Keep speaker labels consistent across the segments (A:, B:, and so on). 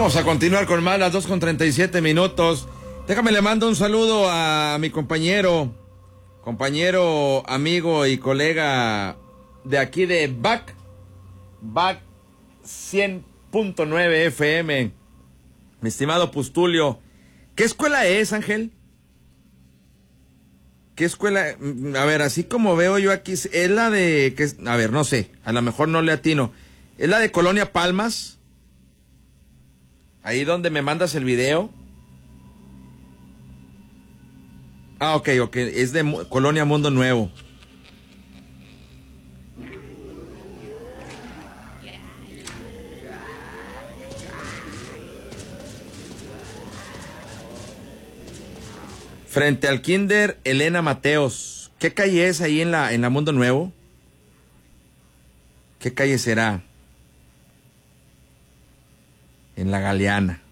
A: Vamos a continuar con más, las 2:37. Déjame le mando un saludo a mi compañero, amigo y colega de aquí de BAC 100.9 FM, mi estimado Pustulio. ¿Qué escuela es, Ángel? ¿Qué escuela? A ver, así como veo yo aquí, es la de, a ver, no sé, a lo mejor no le atino. ¿Es la de Colonia Palmas? Ahí donde me mandas el video. Ah, ok, es de Colonia Mundo Nuevo. Frente al Kinder Elena Mateos. ¿Qué calle es ahí en la Mundo Nuevo? ¿Qué calle será? En la Galeana.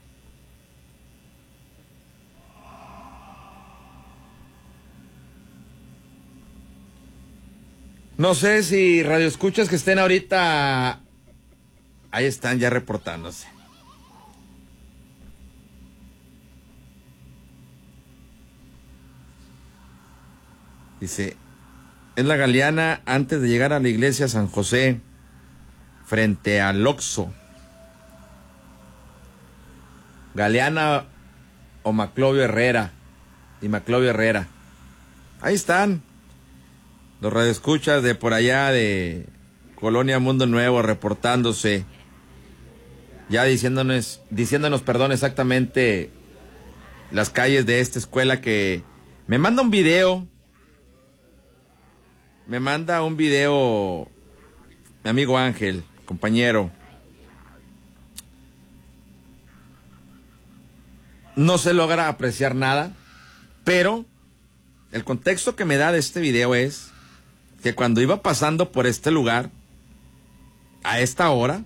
A: No sé si radioescuchas que estén ahorita. Ahí están ya reportándose. Dice, es la Galeana antes de llegar a la iglesia San José, frente al Oxxo. Galeana o Maclovio Herrera. Y Maclovio Herrera. Ahí están los radioescuchas de por allá de Colonia Mundo Nuevo reportándose. Ya diciéndonos, perdón, exactamente las calles de esta escuela que me manda un video. Mi amigo Ángel, compañero. No se logra apreciar nada, pero el contexto que me da de este video es que cuando iba pasando por este lugar, a esta hora,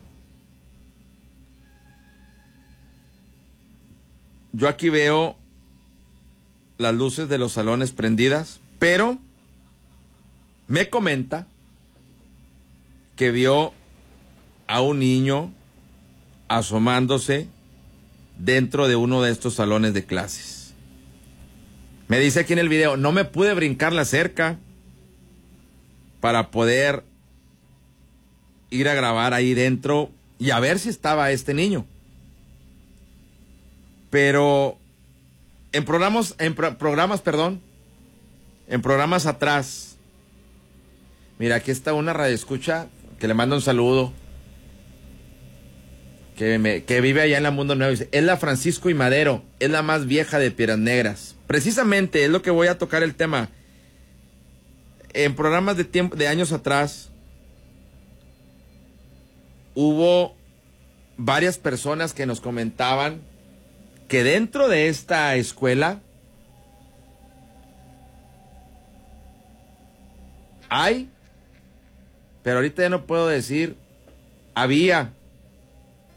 A: yo aquí veo las luces de los salones prendidas, pero me comenta que vio a un niño asomándose dentro de uno de estos salones de clases. Me dice aquí en el video, no me pude brincar la cerca para poder ir a grabar ahí dentro y a ver si estaba este niño. Pero en programas atrás, mira, aquí está una radioescucha que le manda un saludo, que vive allá en la Mundo Nuevo. Dice, es la Francisco y Madero, es la más vieja de Piedras Negras. Precisamente es lo que voy a tocar el tema. En programas de años atrás, hubo varias personas que nos comentaban que dentro de esta escuela hay, pero ahorita ya no puedo decir, había